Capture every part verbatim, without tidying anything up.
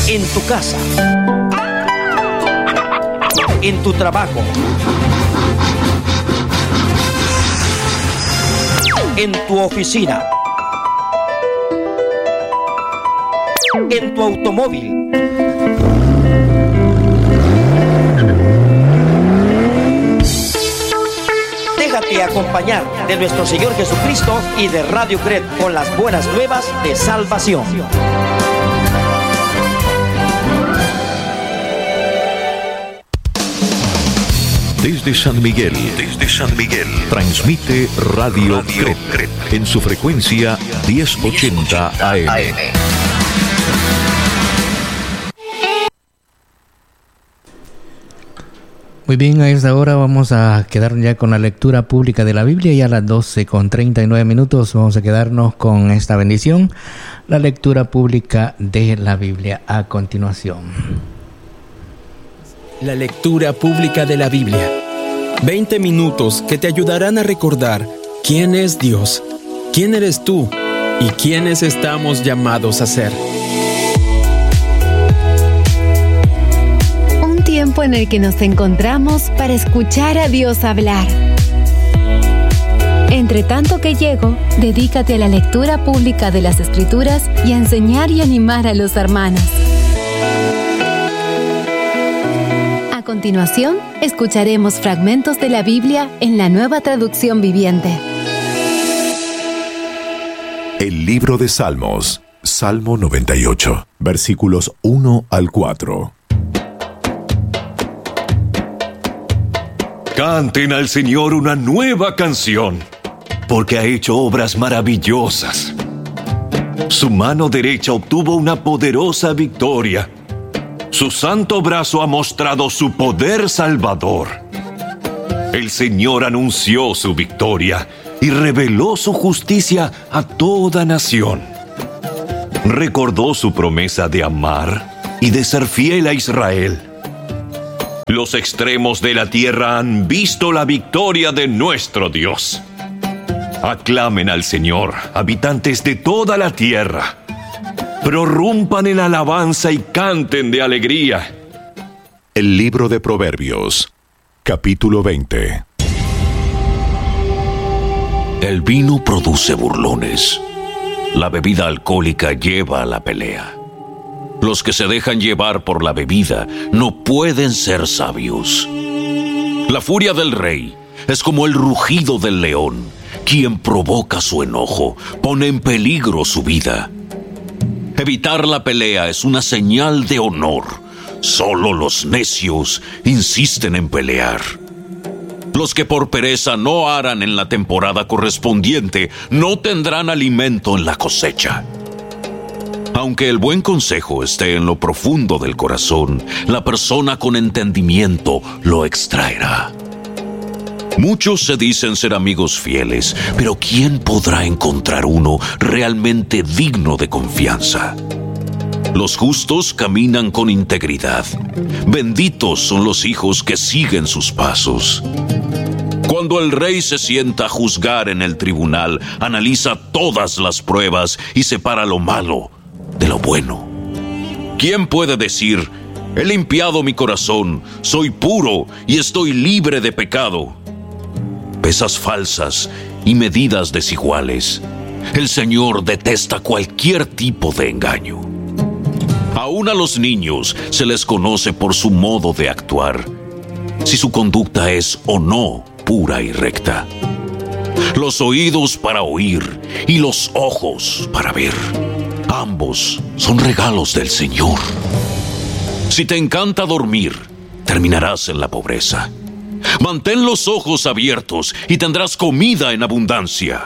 En tu casa, en tu trabajo, en tu oficina, en tu automóvil. Déjate acompañar de nuestro Señor Jesucristo y de Radio Cret con las buenas nuevas de salvación. Desde San Miguel, desde San Miguel, transmite Radio, Radio Cret, Cret en su frecuencia diez ochenta A M. Muy bien, a esta hora vamos a quedar ya con la lectura pública de la Biblia y a las doce con treinta y nueve minutos vamos a quedarnos con esta bendición, la lectura pública de la Biblia a continuación. La lectura pública de la Biblia. veinte minutos que te ayudarán a recordar quién es Dios, quién eres tú y quiénes estamos llamados a ser. Un tiempo en el que nos encontramos para escuchar a Dios hablar. Entre tanto que llego, dedícate a la lectura pública de las Escrituras y a enseñar y animar a los hermanos. A continuación, escucharemos fragmentos de la Biblia en la Nueva Traducción Viviente. El libro de Salmos, Salmo noventa y ocho, versículos uno al cuatro. Canten al Señor una nueva canción, porque ha hecho obras maravillosas. Su mano derecha obtuvo una poderosa victoria. Su santo brazo ha mostrado su poder salvador. El Señor anunció su victoria y reveló su justicia a toda nación. Recordó su promesa de amar y de ser fiel a Israel. Los extremos de la tierra han visto la victoria de nuestro Dios. Aclamen al Señor, habitantes de toda la tierra. Prorrumpan en alabanza y canten de alegría. El libro de Proverbios, capítulo veinte. El vino produce burlones. La bebida alcohólica lleva a la pelea. Los que se dejan llevar por la bebida no pueden ser sabios. La furia del rey es como el rugido del león. Quien provoca su enojo pone en peligro su vida. Evitar la pelea es una señal de honor. Solo los necios insisten en pelear. Los que por pereza no aran en la temporada correspondiente no tendrán alimento en la cosecha. Aunque el buen consejo esté en lo profundo del corazón, la persona con entendimiento lo extraerá. Muchos se dicen ser amigos fieles, pero ¿quién podrá encontrar uno realmente digno de confianza? Los justos caminan con integridad. Benditos son los hijos que siguen sus pasos. Cuando el rey se sienta a juzgar en el tribunal, analiza todas las pruebas y separa lo malo de lo bueno. ¿Quién puede decir, he limpiado mi corazón, soy puro y estoy libre de pecado? Pesas falsas y medidas desiguales. El Señor detesta cualquier tipo de engaño. Aún a los niños se les conoce por su modo de actuar, si su conducta es o no pura y recta. Los oídos para oír y los ojos para ver. Ambos son regalos del Señor. Si te encanta dormir, terminarás en la pobreza. Mantén los ojos abiertos y tendrás comida en abundancia.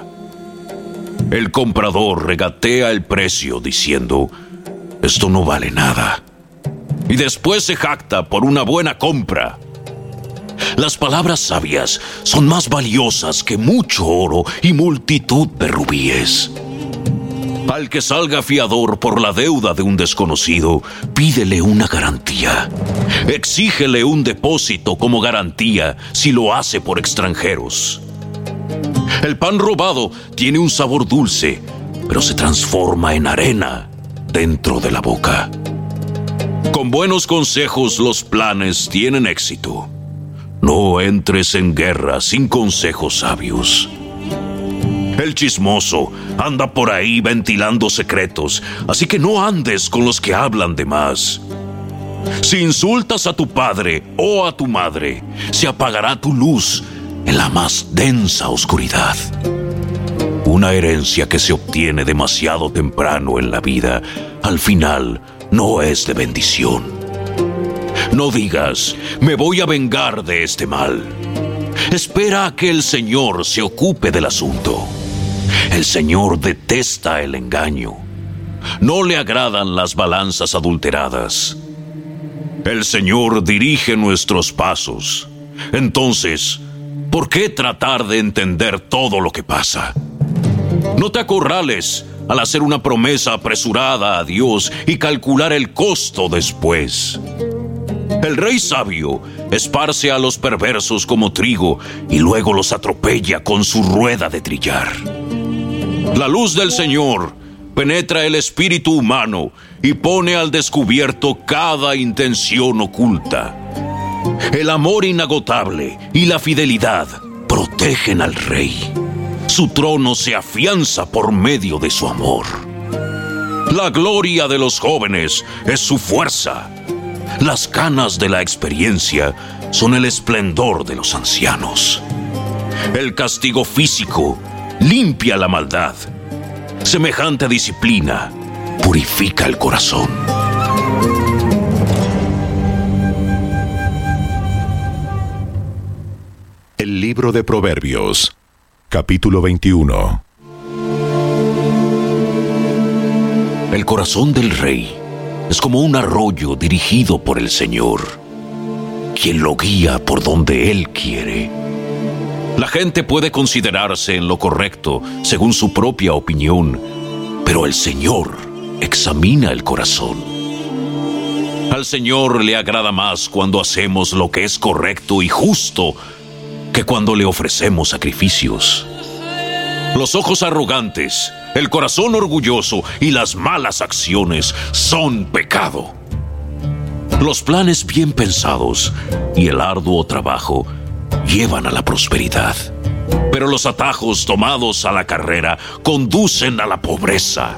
El comprador regatea el precio diciendo, esto no vale nada. Y después se jacta por una buena compra. Las palabras sabias son más valiosas que mucho oro y multitud de rubíes. Al que salga fiador por la deuda de un desconocido, pídele una garantía. Exígele un depósito como garantía si lo hace por extranjeros. El pan robado tiene un sabor dulce, pero se transforma en arena dentro de la boca. Con buenos consejos los planes tienen éxito. No entres en guerra sin consejos sabios. El chismoso anda por ahí ventilando secretos, así que no andes con los que hablan de más. Si insultas a tu padre o a tu madre, se apagará tu luz en la más densa oscuridad. Una herencia que se obtiene demasiado temprano en la vida, al final no es de bendición. No digas, me voy a vengar de este mal. Espera a que el Señor se ocupe del asunto. El Señor detesta el engaño. No le agradan las balanzas adulteradas. El Señor dirige nuestros pasos. Entonces, ¿por qué tratar de entender todo lo que pasa? No te acorrales al hacer una promesa apresurada a Dios y calcular el costo después. El rey sabio esparce a los perversos como trigo y luego los atropella con su rueda de trillar. La luz del Señor penetra el espíritu humano y pone al descubierto cada intención oculta. El amor inagotable y la fidelidad protegen al rey. Su trono se afianza por medio de su amor. La gloria de los jóvenes es su fuerza. Las canas de la experiencia son el esplendor de los ancianos. El castigo físico limpia la maldad. Semejante disciplina purifica el corazón. El libro de Proverbios, capítulo veintiuno. El corazón del rey es como un arroyo dirigido por el Señor, quien lo guía por donde Él quiere. La gente puede considerarse en lo correcto según su propia opinión, pero el Señor examina el corazón. Al Señor le agrada más cuando hacemos lo que es correcto y justo que cuando le ofrecemos sacrificios. Los ojos arrogantes, el corazón orgulloso y las malas acciones son pecado. Los planes bien pensados y el arduo trabajo llevan a la prosperidad, pero los atajos tomados a la carrera conducen a la pobreza.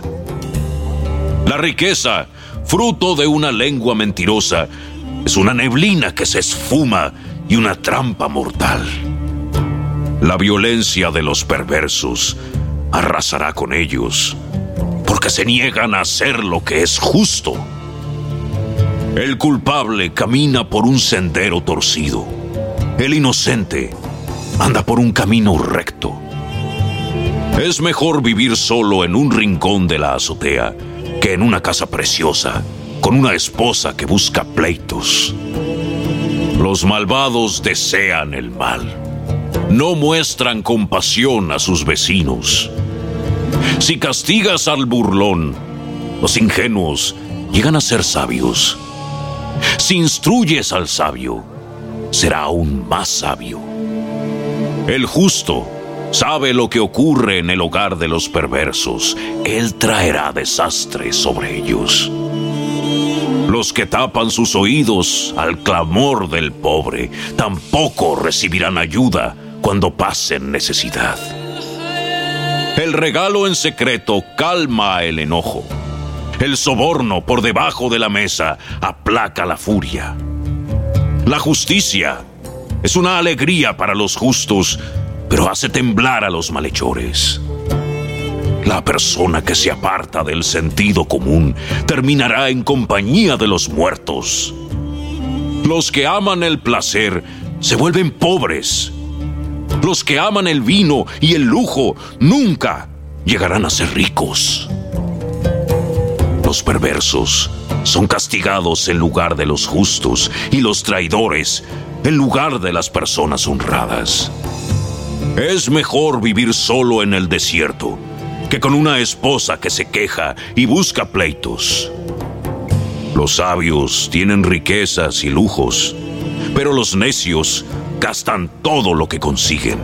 La riqueza, fruto de una lengua mentirosa, es una neblina que se esfuma y una trampa mortal. La violencia de los perversos arrasará con ellos, porque se niegan a hacer lo que es justo. El culpable camina por un sendero torcido. El inocente anda por un camino recto. Es mejor vivir solo en un rincón de la azotea que en una casa preciosa con una esposa que busca pleitos. Los malvados desean el mal. No muestran compasión a sus vecinos. Si castigas al burlón, los ingenuos llegan a ser sabios. Si instruyes al sabio, será aún más sabio. El justo sabe lo que ocurre en el hogar de los perversos. Él traerá desastre sobre ellos. Los que tapan sus oídos al clamor del pobre tampoco recibirán ayuda cuando pasen necesidad. El regalo en secreto calma el enojo. El soborno por debajo de la mesa aplaca la furia. La justicia es una alegría para los justos, pero hace temblar a los malhechores. La persona que se aparta del sentido común terminará en compañía de los muertos. Los que aman el placer se vuelven pobres. Los que aman el vino y el lujo nunca llegarán a ser ricos. Los perversos son castigados en lugar de los justos y los traidores en lugar de las personas honradas. Es mejor vivir solo en el desierto que con una esposa que se queja y busca pleitos. Los sabios tienen riquezas y lujos, pero los necios gastan todo lo que consiguen.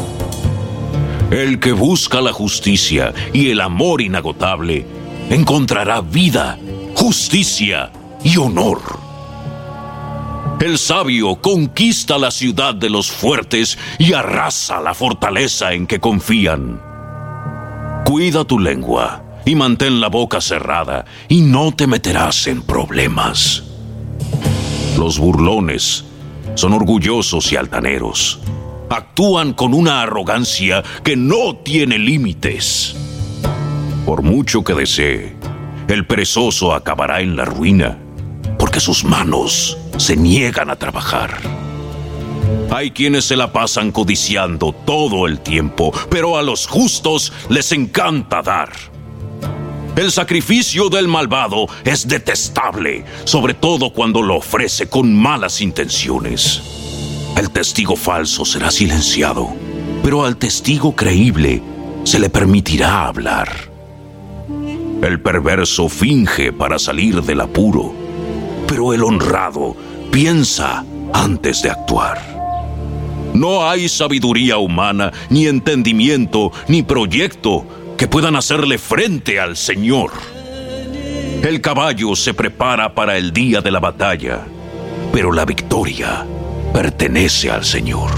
El que busca la justicia y el amor inagotable encontrará vida, justicia y honor. El sabio conquista la ciudad de los fuertes y arrasa la fortaleza en que confían. Cuida tu lengua y mantén la boca cerrada, y no te meterás en problemas. Los burlones son orgullosos y altaneros. Actúan con una arrogancia que no tiene límites. Por mucho que desee, el perezoso acabará en la ruina, porque sus manos se niegan a trabajar. Hay quienes se la pasan codiciando todo el tiempo, pero a los justos les encanta dar. El sacrificio del malvado es detestable, sobre todo cuando lo ofrece con malas intenciones. El testigo falso será silenciado, pero al testigo creíble se le permitirá hablar. El perverso finge para salir del apuro, pero el honrado piensa antes de actuar. No hay sabiduría humana, ni entendimiento, ni proyecto que puedan hacerle frente al Señor. El caballo se prepara para el día de la batalla, pero la victoria pertenece al Señor.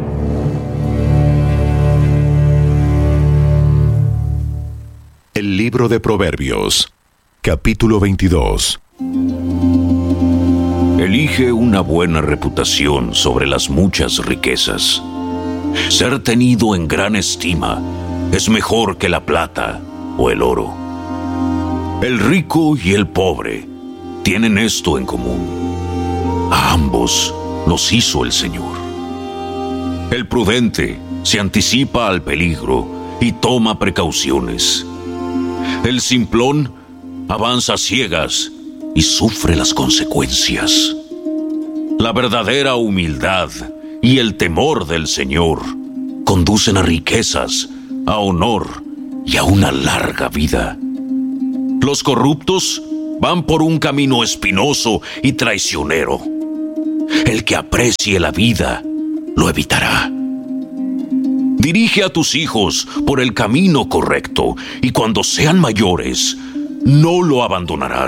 El libro de Proverbios, capítulo veintidós. Elige una buena reputación sobre las muchas riquezas. Ser tenido en gran estima es mejor que la plata o el oro. El rico y el pobre tienen esto en común: a ambos los hizo el Señor. El prudente se anticipa al peligro y toma precauciones. El simplón avanza a ciegas y sufre las consecuencias. La verdadera humildad y el temor del Señor conducen a riquezas, a honor y a una larga vida. Los corruptos van por un camino espinoso y traicionero. El que aprecie la vida lo evitará. Dirige a tus hijos por el camino correcto, y cuando sean mayores, no lo abandonarán.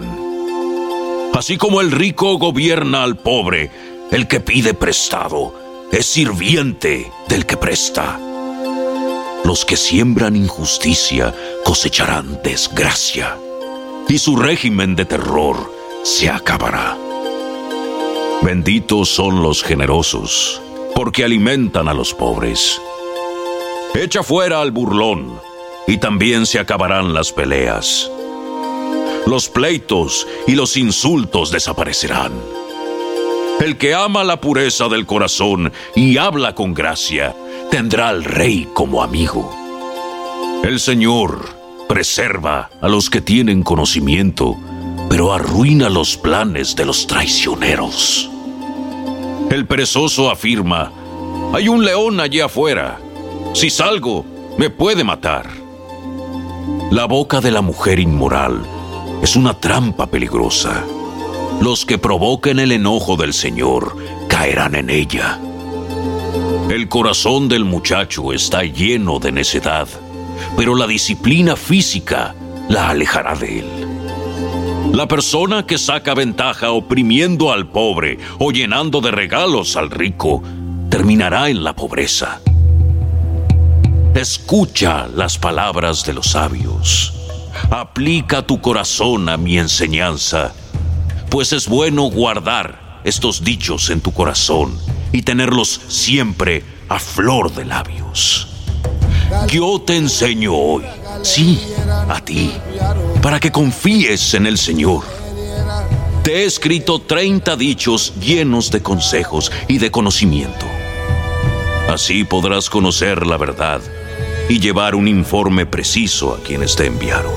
Así como el rico gobierna al pobre, el que pide prestado es sirviente del que presta. Los que siembran injusticia cosecharán desgracia, y su régimen de terror se acabará. Benditos son los generosos, porque alimentan a los pobres. Echa fuera al burlón, y también se acabarán las peleas. Los pleitos y los insultos desaparecerán. El que ama la pureza del corazón y habla con gracia, tendrá al rey como amigo. El Señor preserva a los que tienen conocimiento, pero arruina los planes de los traicioneros. El perezoso afirma: hay un león allí afuera. Si salgo, me puede matar. La boca de la mujer inmoral es una trampa peligrosa. Los que provoquen el enojo del Señor caerán en ella. El corazón del muchacho está lleno de necedad, pero la disciplina física la alejará de él. La persona que saca ventaja oprimiendo al pobre o llenando de regalos al rico terminará en la pobreza. Escucha las palabras de los sabios. Aplica tu corazón a mi enseñanza, pues es bueno guardar estos dichos en tu corazón y tenerlos siempre a flor de labios. Yo te enseño hoy, sí, a ti, para que confíes en el Señor. Te he escrito treinta dichos llenos de consejos y de conocimiento. Así podrás conocer la verdad y llevar un informe preciso a quienes te enviaron.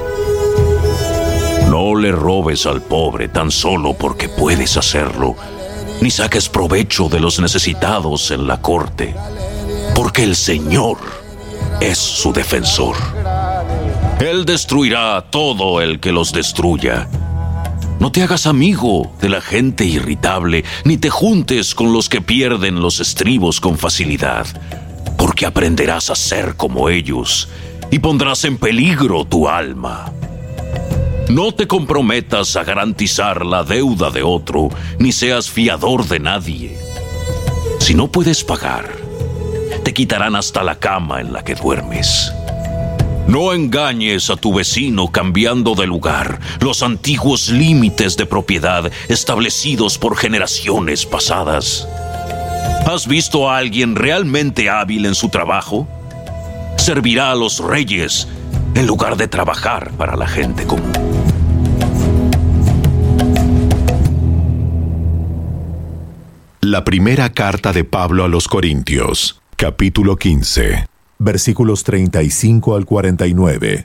No le robes al pobre tan solo porque puedes hacerlo, ni saques provecho de los necesitados en la corte, porque el Señor es su defensor. Él destruirá a todo el que los destruya. No te hagas amigo de la gente irritable, ni te juntes con los que pierden los estribos con facilidad, porque aprenderás a ser como ellos y pondrás en peligro tu alma. No te comprometas a garantizar la deuda de otro, ni seas fiador de nadie. Si no puedes pagar, te quitarán hasta la cama en la que duermes. No engañes a tu vecino cambiando de lugar los antiguos límites de propiedad establecidos por generaciones pasadas. ¿Has visto a alguien realmente hábil en su trabajo? Servirá a los reyes en lugar de trabajar para la gente común. La primera carta de Pablo a los Corintios, capítulo quince, versículos treinta y cinco al cuarenta y nueve.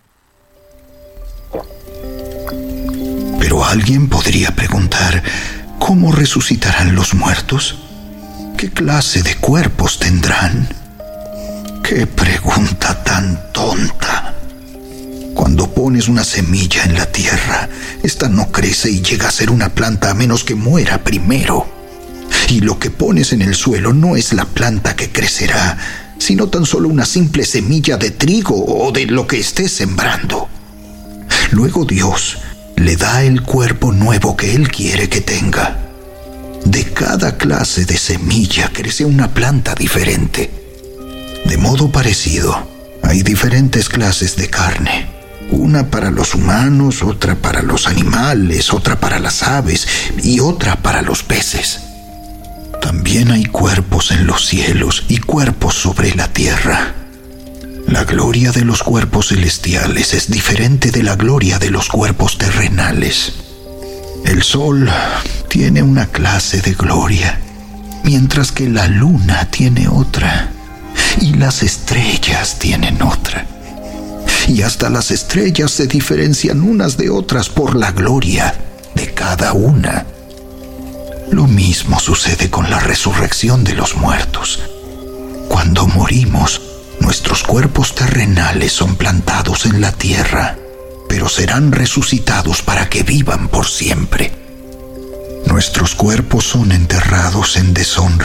Pero alguien podría preguntar, ¿cómo resucitarán los muertos? ¿Qué clase de cuerpos tendrán? ¡Qué pregunta tan tonta! Cuando pones una semilla en la tierra, esta no crece y llega a ser una planta a menos que muera primero. Y lo que pones en el suelo no es la planta que crecerá, sino tan solo una simple semilla de trigo o de lo que estés sembrando. Luego Dios le da el cuerpo nuevo que Él quiere que tenga. De cada clase de semilla crece una planta diferente. De modo parecido, hay diferentes clases de carne. Una para los humanos, otra para los animales, otra para las aves y otra para los peces. También hay cuerpos en los cielos y cuerpos sobre la tierra. La gloria de los cuerpos celestiales es diferente de la gloria de los cuerpos terrenales. El sol tiene una clase de gloria, mientras que la luna tiene otra, y las estrellas tienen otra. Y hasta las estrellas se diferencian unas de otras por la gloria de cada una. Lo mismo sucede con la resurrección de los muertos. Cuando morimos, nuestros cuerpos terrenales son plantados en la tierra, pero serán resucitados para que vivan por siempre. Nuestros cuerpos son enterrados en deshonra